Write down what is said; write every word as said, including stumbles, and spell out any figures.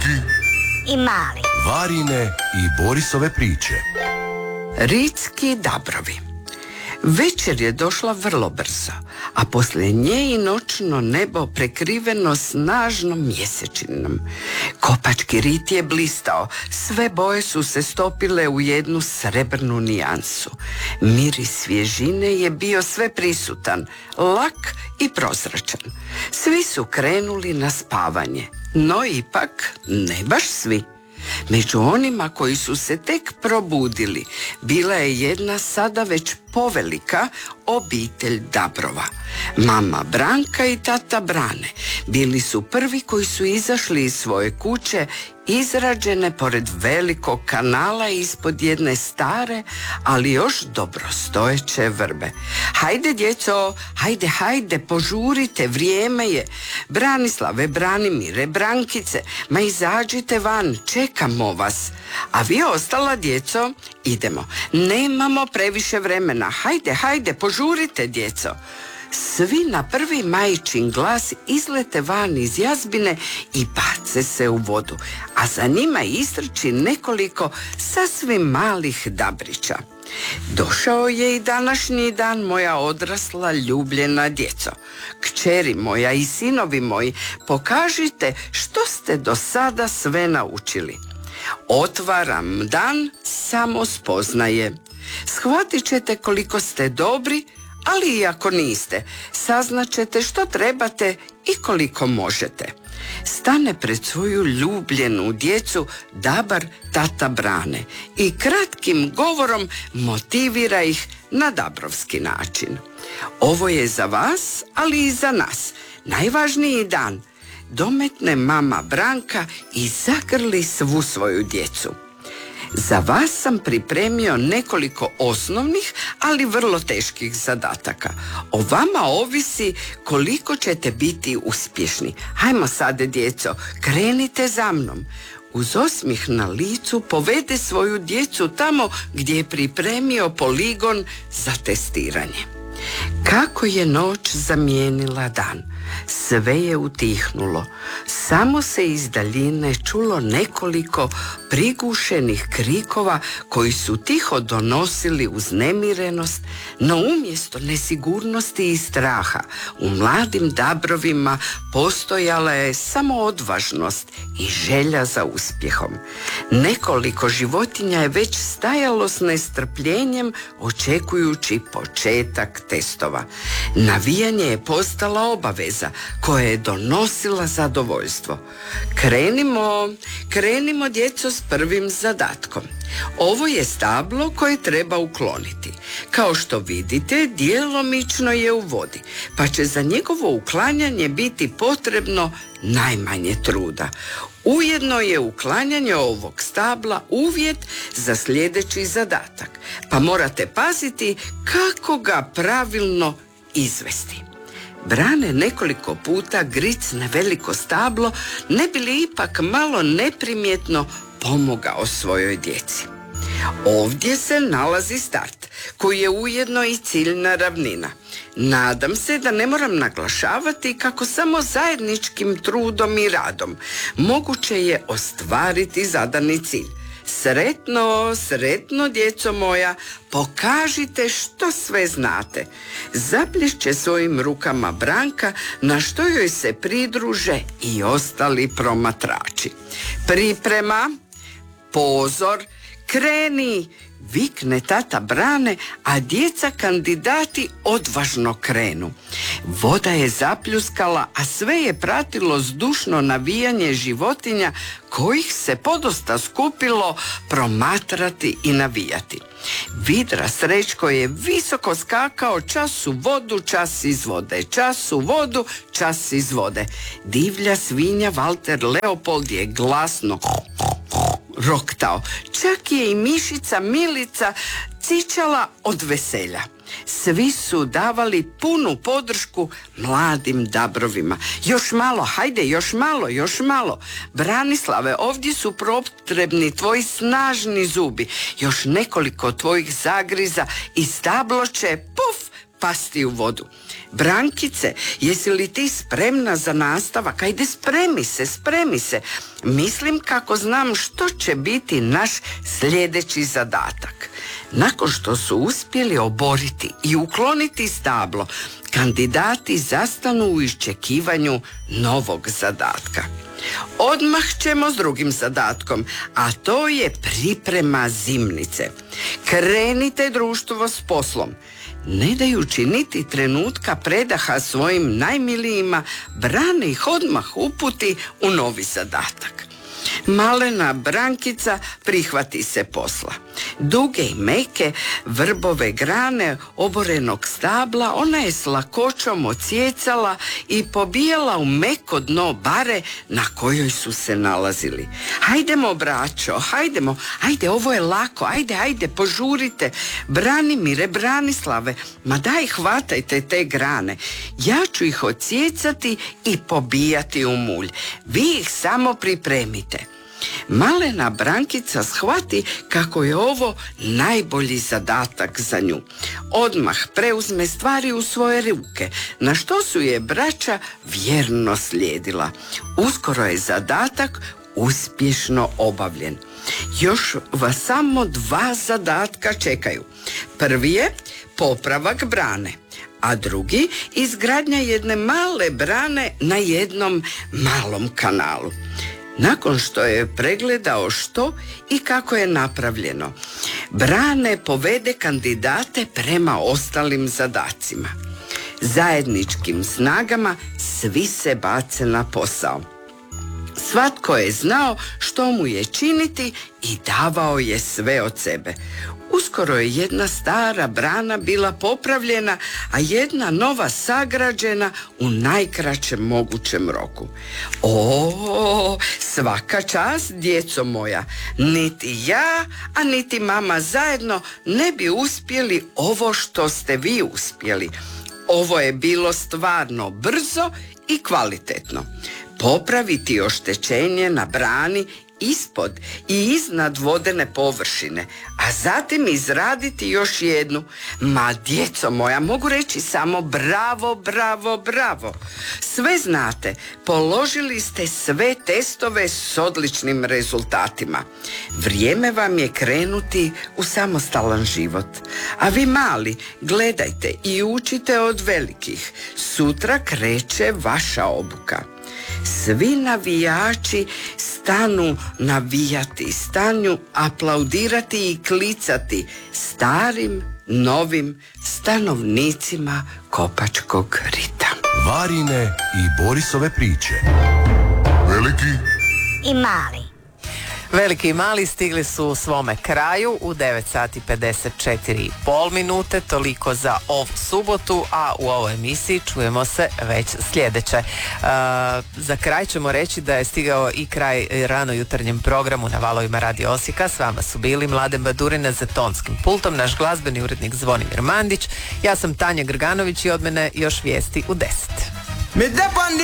veliki i mali. Varine i Borisove priče. Ritski dabrovi. Večer je došla vrlo brzo, a poslije nje i noćno nebo prekriveno snažnom mjesečinom. Kopački rit je blistao, sve boje su se stopile u jednu srebrnu nijansu. Miris svježine je bio sve prisutan, lak i prozračan. Svi su krenuli na spavanje, no ipak ne baš svi. Među onima koji su se tek probudili bila je jedna sada već povelika obitelj Dabrova. Mama Branka i tata Brane bili su prvi koji su izašli iz svoje kuće izrađene pored velikog kanala ispod jedne stare, ali još dobrostojeće vrbe. Hajde djeco, hajde, hajde, požurite, vrijeme je. Branislave, Branimire, Brankice, ma izađite van, čekamo vas. A vi ostala djeco, idemo, nemamo previše vremena, hajde, hajde, požurite djeco. Svi na prvi majčin glas izlete van iz jazbine i bace se u vodu, a za njima istrči nekoliko sasvim malih dabrića. Došao je i današnji dan, moja odrasla ljubljena djeco. Kćeri moja i sinovi moji, pokažite što ste do sada sve naučili. Otvaram dan samo spoznaje. Shvatit ćete koliko ste dobri, ali i ako niste, saznaćete što trebate i koliko možete. Stane pred svoju ljubljenu djecu dabar tata Brane i kratkim govorom motivira ih na dabrovski način. Ovo je za vas, ali i za nas najvažniji dan. Dometne mama Branka i zagrli svu svoju djecu. Za vas sam pripremio nekoliko osnovnih, ali vrlo teških zadataka. O vama ovisi koliko ćete biti uspješni. Hajmo sada, djeco, krenite za mnom. Uz osmijeh na licu povede svoju djecu tamo gdje je pripremio poligon za testiranje. Kako je noć zamijenila dan, sve je utihnulo. Samo se iz daljine čulo nekoliko prigušenih krikova koji su tiho donosili uznemirenost, no umjesto nesigurnosti i straha u mladim dabrovima postojala je samo odvažnost i želja za uspjehom. Nekoliko životinja je već stajalo s nestrpljenjem očekujući početak testova. Navijanje je postala obaveza koja je donosila zadovoljstvo. Krenimo, krenimo djeco s prvim zadatkom. Ovo je stablo koje treba ukloniti. Kao što vidite, djelomično je u vodi, pa će za njegovo uklanjanje biti potrebno najmanje truda. Ujedno je uklanjanje ovog stabla uvjet za sljedeći zadatak, pa morate paziti kako ga pravilno izvesti. Brane nekoliko puta gricne veliko stablo, ne bi li ipak malo neprimjetno pomogao svojoj djeci. Ovdje se nalazi start, koji je ujedno i ciljna ravnina. Nadam se da ne moram naglašavati kako samo zajedničkim trudom i radom moguće je ostvariti zadani cilj. Sretno, sretno, djeco moja, pokažite što sve znate. Zaplješće svojim rukama Branka, na što joj se pridruže i ostali promatrači. Priprema, pozor, kreni, vikne tata Brane, a djeca kandidati odvažno krenu. Voda je zapljuskala, a sve je pratilo zdušno navijanje životinja kojih se podosta skupilo promatrati i navijati. Vidra Srećko je visoko skakao, čas u vodu, čas iz vode, čas u vodu, čas iz vode. Divlja svinja Valter Leopold je glasno roktao. Čak je i mišica Milica cičala od veselja. Svi su davali punu podršku mladim dabrovima. Još malo, hajde, još malo, još malo. Branislave, ovdje su potrebni tvoji snažni zubi. Još nekoliko tvojih zagriza i stablo će, puf, pasti u vodu. Brankice, jesi li ti spremna za nastavak? Ajde, spremi se, spremi se. Mislim kako znam što će biti naš sljedeći zadatak. Nakon što su uspjeli oboriti i ukloniti stablo, kandidati zastanu u iščekivanju novog zadatka. Odmah ćemo s drugim zadatkom, a to je priprema zimnice. Krenite društvo s poslom. Ne dajući niti trenutka predaha svojim najmilijima, Brane ih odmah uputi u novi zadatak. Malena Brankica prihvati se posla. Duge i meke vrbove grane oborenog stabla ona je s lakoćom odsjecala i pobijala u meko dno bare na kojoj su se nalazili. Hajdemo, braćo, hajdemo, ajde, ovo je lako, ajde, ajde, požurite. Branimire, Branislave, ma daj, hvatajte te grane. Ja ću ih odsjecati i pobijati u mulj. Vi ih samo pripremite. Malena Brankica shvati kako je ovo najbolji zadatak za nju. Odmah preuzme stvari u svoje ruke, na što su je braća vjerno slijedila. Uskoro je zadatak uspješno obavljen. Još vas samo dva zadatka čekaju. Prvi je popravak brane, a drugi izgradnja jedne male brane na jednom malom kanalu. Nakon što je pregledao što i kako je napravljeno, Brane povede kandidate prema ostalim zadacima. Zajedničkim snagama svi se bace na posao. Svatko je znao što mu je činiti i davao je sve od sebe. Uskoro je jedna stara brana bila popravljena, a jedna nova sagrađena u najkraćem mogućem roku. O, svaka čast, djeco moja, niti ja, a niti mama zajedno ne bi uspjeli ovo što ste vi uspjeli. Ovo je bilo stvarno brzo i kvalitetno. Popraviti oštećenje na brani ispod i iznad vodene površine, a zatim izraditi još jednu. Ma, djeco moja, mogu reći samo bravo, bravo, bravo. Sve znate, položili ste sve testove s odličnim rezultatima. Vrijeme vam je krenuti u samostalan život. A vi mali, gledajte i učite od velikih. Sutra kreće vaša obuka. Svi navijači stanu navijati, stanu aplaudirati i klicati starim, novim stanovnicima Kopačkog rita. Varine i Borisove priče. Veliki i mali. Veliki i mali stigli su svome kraju u devet sati pedeset četiri i pol minute, toliko za ovu subotu, a u ovoj emisiji čujemo se već sljedeće. Uh, za kraj ćemo reći da je stigao i kraj rano jutarnjem programu na valovima Radio Osijeka. S vama su bili Mladen Badurina za tonskim pultom, naš glazbeni urednik Zvonimir Mandić, ja sam Tanja Grganović i od mene još vijesti u deset.